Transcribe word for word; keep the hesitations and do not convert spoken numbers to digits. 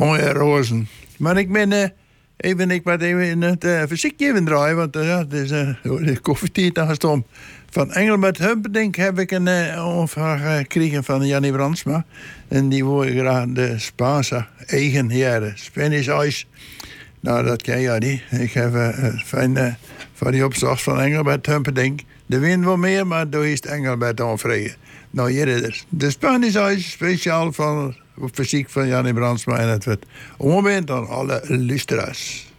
mooie rozen. Maar ik ben uh, even, ik wat even in het uh, fysiek even draaien, want uh, ja, het is uh, de koffietijd aangestomd. Van Engelbert Humperdinck heb ik een uh, onvraag gekregen van Jannie Brandsma. En die wil graag de Spaanse eigen jaren, Spanish Ice. Nou, dat ken je niet. Ik heb uh, fijn uh, van die opslag van Engelbert Humperdinck. De wind wel meer, maar door is Engelbert onvrede. Nou, hier is het. De Spanish Ice, speciaal van fysiek van Jannie Brandsma. En het wordt onbekend aan alle luisteraars.